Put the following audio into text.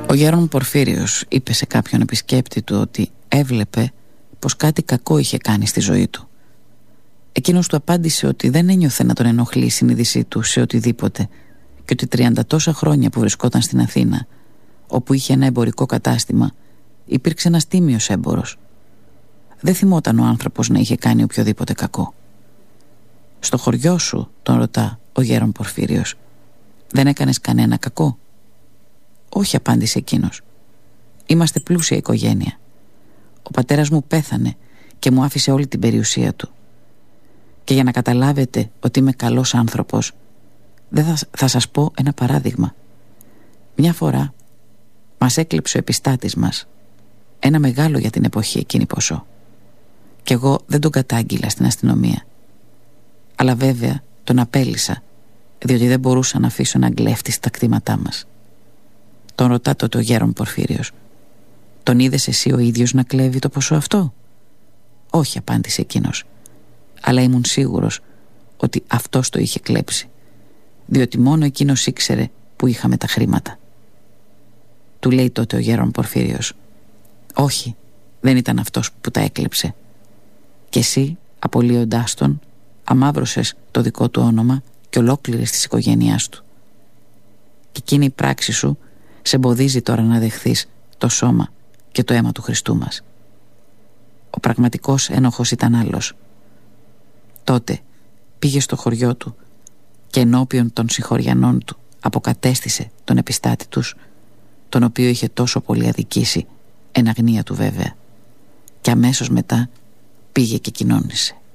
Ο Γέρον Πορφύριος είπε σε κάποιον επισκέπτη του ότι έβλεπε πως κάτι κακό είχε κάνει στη ζωή του. Εκείνος του απάντησε ότι δεν ένιωθε να τον ενοχλεί η συνείδησή του σε οτιδήποτε και ότι 30 τόσα χρόνια που βρισκόταν στην Αθήνα, όπου είχε ένα εμπορικό κατάστημα, υπήρξε ένας τίμιος έμπορος. Δεν θυμόταν ο άνθρωπος να είχε κάνει οποιοδήποτε κακό. «Στο χωριό σου», τον ρωτά ο Γέρον Πορφύριος, «δεν έκανες κανένα κακό?» «Όχι», απάντησε εκείνος. «Είμαστε πλούσια οικογένεια. Ο πατέρας μου πέθανε και μου άφησε όλη την περιουσία του. Και για να καταλάβετε ότι είμαι καλός άνθρωπος, θα σας πω ένα παράδειγμα. Μια φορά μας έκλεψε ο επιστάτης μας ένα μεγάλο για την εποχή εκείνη ποσό. Κι εγώ δεν τον κατάγγειλα στην αστυνομία. Αλλά βέβαια τον απέλυσα, διότι δεν μπορούσα να αφήσω έναν κλέφτη στα κτήματά μας». Τον ρωτά τότε ο Γέρον Πορφύριος, «Τον είδες εσύ ο ίδιος να κλέβει το ποσό αυτό?» «Όχι», απάντησε εκείνος, «αλλά ήμουν σίγουρος ότι αυτός το είχε κλέψει, διότι μόνο εκείνος ήξερε που είχαμε τα χρήματα». Του λέει τότε ο Γέρον Πορφύριος, «Όχι, δεν ήταν αυτός που τα έκλεψε. Και εσύ, απολύοντάς τον, αμαύρωσες το δικό του όνομα και ολόκληρης της οικογένειάς του. Και εκείνη η πράξη σου σε εμποδίζει τώρα να δεχθείς το σώμα και το αίμα του Χριστού μας». Ο πραγματικός ένοχος ήταν άλλος. Τότε πήγε στο χωριό του και ενώπιον των συγχωριανών του αποκατέστησε τον επιστάτη τους, τον οποίο είχε τόσο πολύ αδικήσει, εν αγνία του βέβαια, και αμέσως μετά πήγε και κοινώνησε.